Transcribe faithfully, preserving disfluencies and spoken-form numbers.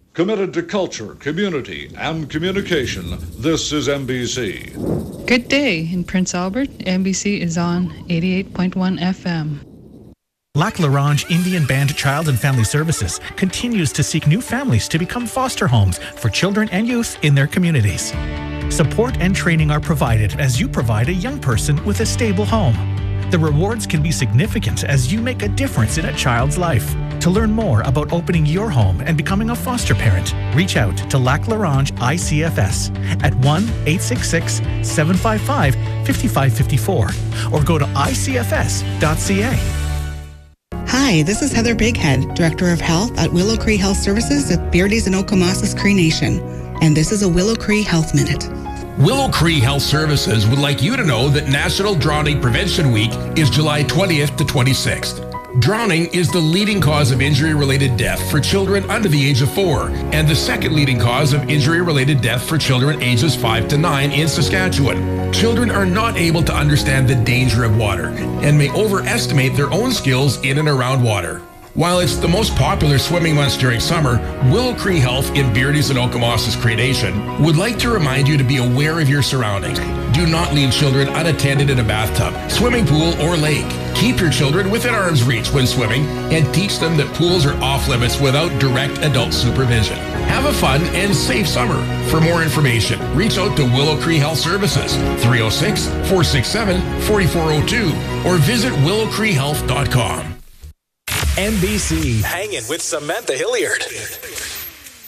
Committed to culture, community, and communication, this is N B C. Good day. In Prince Albert, N B C is on eighty-eight point one F M. Lac La Ronge Indian Band Child and Family Services continues to seek new families to become foster homes for children and youth in their communities. Support and training are provided as you provide a young person with a stable home. The rewards can be significant as you make a difference in a child's life. To learn more about opening your home and becoming a foster parent, reach out to Lac La Ronge I C F S at one eight six six, seven five five, five five five four or go to I C F S dot C A. Hi, this is Heather Bighead, Director of Health at Willow Cree Health Services at Beardy's and Okomasas Cree Nation. And this is a Willow Cree Health Minute. Willow Cree Health Services would like you to know that National Drowning Prevention Week is July twentieth to twenty-sixth. Drowning is the leading cause of injury-related death for children under the age of four, and the second leading cause of injury-related death for children ages five to nine in Saskatchewan. Children are not able to understand the danger of water and may overestimate their own skills in and around water. While it's the most popular swimming months during summer, Willow Cree Health in Beardy's and Okomasas Cree Nation would like to remind you to be aware of your surroundings. Do not leave children unattended in a bathtub, swimming pool, or lake. Keep your children within arm's reach when swimming and teach them that pools are off limits without direct adult supervision. Have a fun and safe summer. For more information, reach out to Willow Cree Health Services, three oh six, four six seven, four four oh two, or visit willow cree health dot com. N B C. Hanging with Samantha Hilliard.